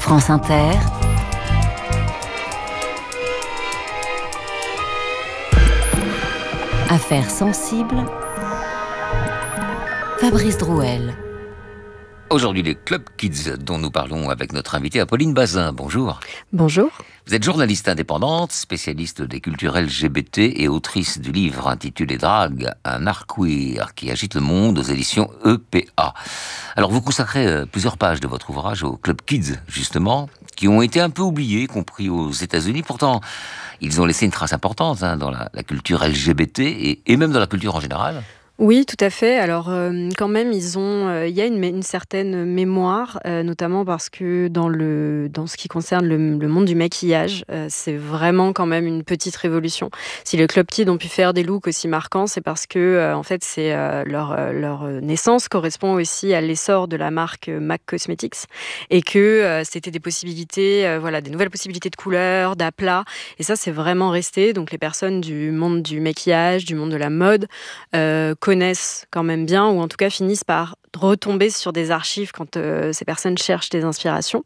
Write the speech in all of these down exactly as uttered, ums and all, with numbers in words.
France Inter, Affaires sensibles, Fabrice Drouel. Aujourd'hui, les Club Kids dont nous parlons avec notre invitée Apolline Bazin. Bonjour. Bonjour. Vous êtes journaliste indépendante, spécialiste des cultures L G B T et autrice du livre intitulé Drag, un art queer qui agite le monde aux éditions E P A. Alors vous consacrez plusieurs pages de votre ouvrage aux Club Kids, justement, qui ont été un peu oubliés, y compris aux États-Unis. Pourtant, ils ont laissé une trace importante hein, dans la, la culture L G B T et, et même dans la culture en général. Oui, tout à fait. Alors, euh, quand même, ils ont, euh, il y a une, une certaine mémoire, euh, notamment parce que dans le, dans ce qui concerne le, le monde du maquillage, euh, c'est vraiment quand même une petite révolution. Si les Club Kids ont pu faire des looks aussi marquants, c'est parce que, euh, en fait, c'est euh, leur, euh, leur naissance correspond aussi à l'essor de la marque MAC Cosmetics et que euh, c'était des possibilités, euh, voilà, des nouvelles possibilités de couleurs, d'aplats. Et ça, c'est vraiment resté. Donc, les personnes du monde du maquillage, du monde de la mode, euh, connaissent quand même bien, ou en tout cas finissent par retomber sur des archives quand euh, ces personnes cherchent des inspirations.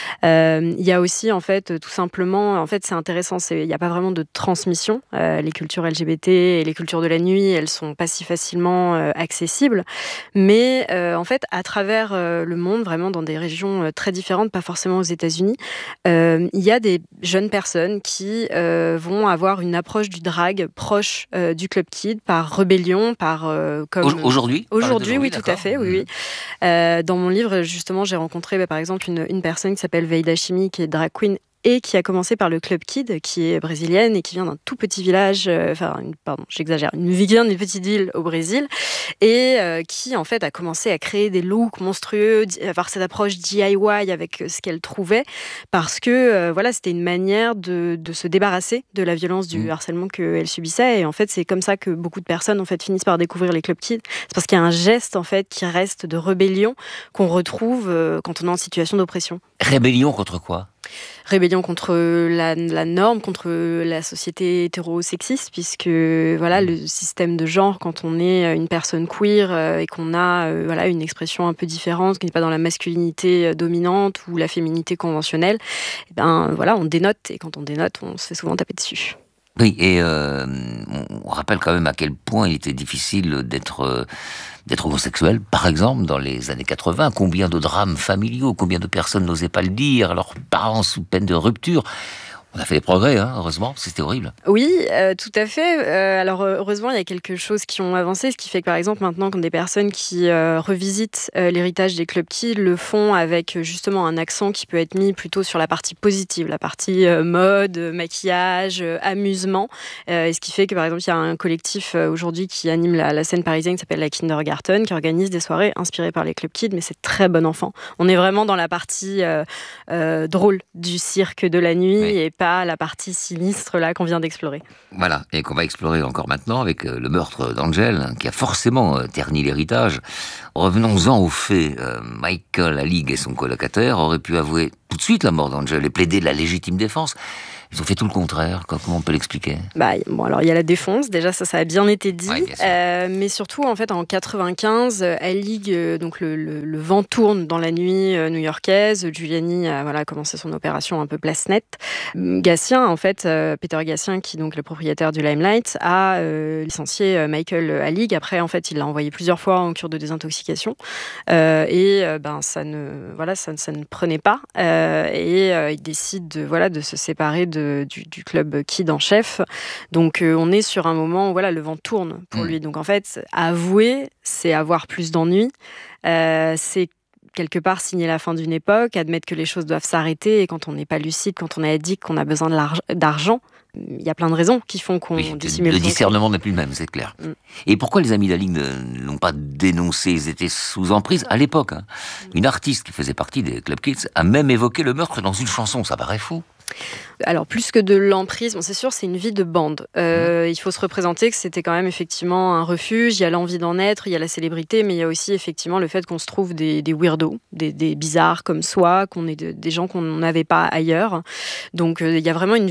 Euh, il y a aussi, en fait, tout simplement, en fait, c'est intéressant, c'est, il n'y a pas vraiment de transmission. Euh, les cultures L G B T et les cultures de la nuit, elles sont pas si facilement euh, accessibles. Mais, euh, en fait, à travers euh, le monde, vraiment dans des régions euh, très différentes, pas forcément aux États-Unis, euh, il y a des jeunes personnes qui euh, vont avoir une approche du drag proche euh, du Club Kid par rébellion, par euh, comme aujourd'hui. Aujourd'hui, oui, d'accord. tout à fait, oui, oui. Euh, dans mon livre, justement, j'ai rencontré, bah, par exemple, une, une personne qui s'appelle Veida Chimi, qui est drag queen et qui a commencé par le Club Kid, qui est brésilienne et qui vient d'un tout petit village, euh, enfin, une, pardon, j'exagère, une vient d'une petite ville au Brésil, et euh, qui, en fait, a commencé à créer des looks monstrueux, avoir cette approche D I Y avec ce qu'elle trouvait, parce que, euh, voilà, c'était une manière de, de se débarrasser de la violence du mmh. harcèlement qu'elle subissait, et en fait, c'est comme ça que beaucoup de personnes, en fait, finissent par découvrir les Club Kids. C'est parce qu'il y a un geste, en fait, qui reste de rébellion qu'on retrouve euh, quand on est en situation d'oppression. Rébellion contre quoi ? Rébellion contre la, la norme, contre la société hétérosexiste, puisque voilà, le système de genre, quand on est une personne queer euh, et qu'on a euh, voilà, une expression un peu différente, qui n'est pas dans la masculinité dominante ou la féminité conventionnelle, et ben, voilà, on dénote, et quand on dénote, on se fait souvent taper dessus. Oui, et euh, on rappelle quand même à quel point il était difficile d'être, euh, d'être homosexuel, par exemple, dans les années quatre-vingts. Combien de drames familiaux, combien de personnes n'osaient pas le dire, leurs parents sous peine de rupture. On a fait des progrès, hein, heureusement, c'était horrible. Oui, euh, tout à fait. Euh, alors, heureusement, il y a quelque chose qui ont avancé, ce qui fait que, par exemple, maintenant, quand des personnes qui euh, revisitent euh, l'héritage des Club Kids le font avec, justement, un accent qui peut être mis plutôt sur la partie positive, la partie euh, mode, maquillage, euh, amusement. Euh, et ce qui fait que, par exemple, il y a un collectif euh, aujourd'hui qui anime la, la scène parisienne qui s'appelle la Kindergarten, qui organise des soirées inspirées par les Club Kids, mais c'est très bon enfant. On est vraiment dans la partie euh, euh, drôle du cirque de la nuit, oui. Et pas la partie sinistre là qu'on vient d'explorer. Voilà, et qu'on va explorer encore maintenant avec euh, le meurtre d'Angel, qui a forcément euh, terni l'héritage. Revenons-en aux faits. Euh, Michael Alig et son colocataire auraient pu avouer tout de suite la mort d'Angel et plaider de la légitime défense. Ils ont fait tout le contraire. Comment on peut l'expliquer ? Bah, bon, alors il y a la défense. Déjà, ça, ça a bien été dit. Ouais, bien sûr. Euh, mais surtout, en fait, en quatre-vingt-quinze, Alig, euh, donc le, le, le vent tourne dans la nuit euh, new-yorkaise. Giuliani a voilà, commencé son opération un peu place nette. Gatien, en fait, euh, Peter Gatien, qui est donc le propriétaire du Limelight, a euh, licencié euh, Michael Alig. Après, en fait, il l'a envoyé plusieurs fois en cure de désintoxication. Euh, et euh, ben, ça ne, voilà, ça, ça ne prenait pas. Euh, et euh, il décide de, voilà, de se séparer de Du, du club Kid en chef. Donc euh, on est sur un moment où voilà, le vent tourne pour mmh. lui. Donc en fait, avouer, c'est avoir plus d'ennuis. Euh, c'est quelque part signer la fin d'une époque, admettre que les choses doivent s'arrêter. Et quand on n'est pas lucide, quand on est addict, qu'on a besoin de d'argent, il y a plein de raisons qui font qu'on oui, dissimule. Le discernement n'est plus le même, c'est clair. Mm. Et pourquoi les amis d'Alig ne l'ont pas dénoncé ? Ils étaient sous emprise à l'époque. Hein. Mm. Une artiste qui faisait partie des Club Kids a même évoqué le meurtre dans une chanson. Ça paraît fou. Alors, plus que de l'emprise, bon, c'est sûr, c'est une vie de bande. Euh, mmh. Il faut se représenter que c'était quand même effectivement un refuge. Il y a l'envie d'en être, il y a la célébrité, mais il y a aussi effectivement le fait qu'on se trouve des, des weirdos, des, des bizarres comme soi, qu'on est de, des gens qu'on n'avait pas ailleurs. Donc, euh, il y a vraiment une vie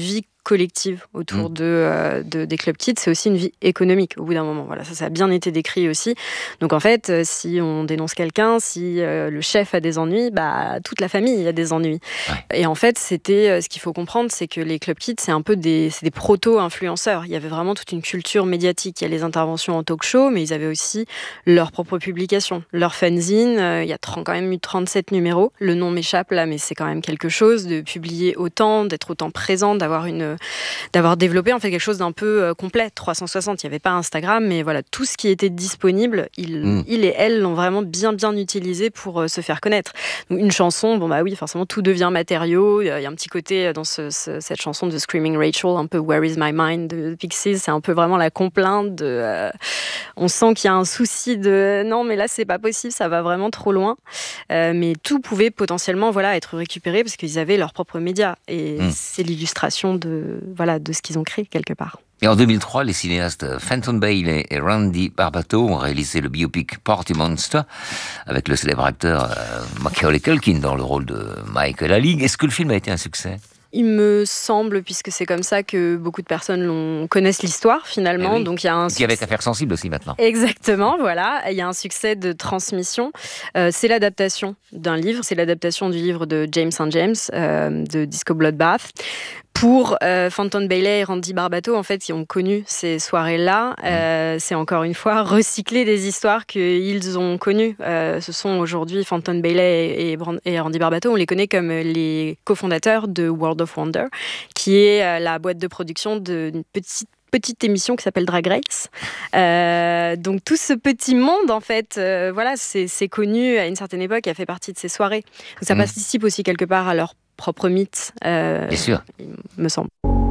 collective autour mmh. de, euh, de, des clubs kids, c'est aussi une vie économique au bout d'un moment. Voilà, ça, ça a bien été décrit aussi. Donc en fait, euh, si on dénonce quelqu'un, si euh, le chef a des ennuis, bah, toute la famille a des ennuis. Ouais. Et en fait, c'était, euh, ce qu'il faut comprendre, c'est que les clubs kids, c'est un peu des, c'est des proto-influenceurs. Il y avait vraiment toute une culture médiatique. Il y a les interventions en talk show, mais ils avaient aussi leurs propres publications, leurs fanzines. Euh, il y a trente, quand même eu trente-sept numéros. Le nom m'échappe là, mais c'est quand même quelque chose de publier autant, d'être autant présent, d'avoir une d'avoir développé en fait quelque chose d'un peu euh, complet, trois cent soixante. Il n'y avait pas Instagram, mais voilà, tout ce qui était disponible, il, mmh. il et elle l'ont vraiment bien bien utilisé pour euh, se faire connaître. Donc, une chanson, bon bah oui, forcément tout devient matériau. Il y a un petit côté dans ce, ce, cette chanson de Screaming Rachel, un peu Where is my mind de Pixies, c'est un peu vraiment la complainte de. Euh, on sent qu'il y a un souci de non, mais là c'est pas possible, ça va vraiment trop loin. Euh, mais tout pouvait potentiellement voilà être récupéré parce qu'ils avaient leurs propres médias et mmh. c'est l'illustration de voilà, de ce qu'ils ont créé quelque part. Et en deux mille trois, les cinéastes Fenton Bailey et Randy Barbato ont réalisé le biopic Party Monster avec le célèbre acteur euh, Macaulay Culkin dans le rôle de Michael Ali. Est-ce que le film a été un succès ? Il me semble, puisque c'est comme ça que beaucoup de personnes l'ont, connaissent l'histoire finalement. Oui. Donc il y a un qui succès... avec Affaires sensibles aussi maintenant. Exactement, voilà. Il y a un succès de transmission. Euh, c'est l'adaptation d'un livre. C'est l'adaptation du livre de James Saint James, euh, de Disco Bloodbath. Pour euh, Fenton Bailey et Randy Barbato, en fait, qui ont connu ces soirées-là, euh, c'est encore une fois recycler des histoires qu'ils ont connues. Euh, ce sont aujourd'hui Fenton Bailey et, et Randy Barbato, on les connaît comme les cofondateurs de World of Wonder, qui est euh, la boîte de production d'une petite petite émission qui s'appelle Drag Race. Euh, donc tout ce petit monde, en fait, euh, voilà, c'est, c'est connu à une certaine époque, a fait partie de ces soirées. Donc ça mmh. participe aussi quelque part à leur propre mythe, euh, Bien sûr. il me semble.